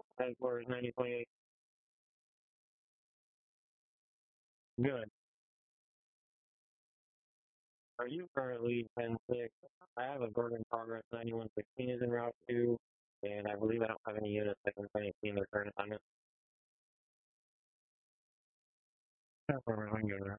Headquarters 9028. Good. Are you currently 10-6? I have a burn in progress 9116 is en route 2, and I believe I don't have any units that can find in their current assignment. That's where we're going to go there.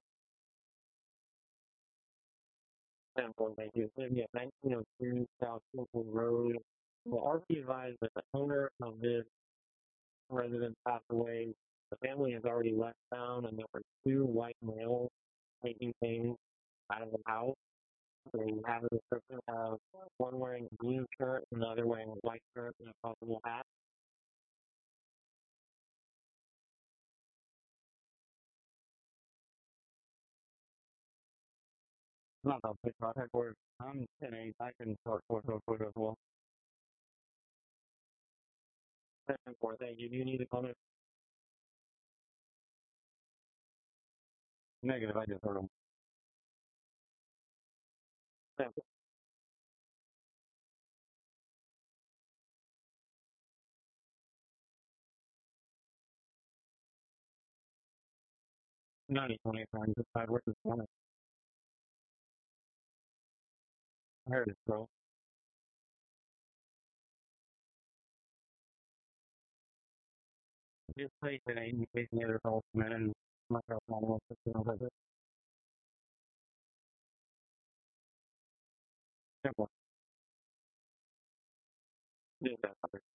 10-4, thank you. Yeah, 1902 South Temple Road. Well, RP advised that the owner of this residence passed away. The family has already left town, and there were two white males taking things out of the house. They have a description of one wearing a blue shirt and the other wearing a white shirt and a possible hat. Not about big contact word. I'm 10-8. I can start 4 as well. 10-4, thank you. Do you need a comment? Negative, I just heard them. 10-4. 90-20, trying to decide where to go. I heard it, bro. Just play today in case the other calls come in and my girl wants to know about it. 10-4. Yeah,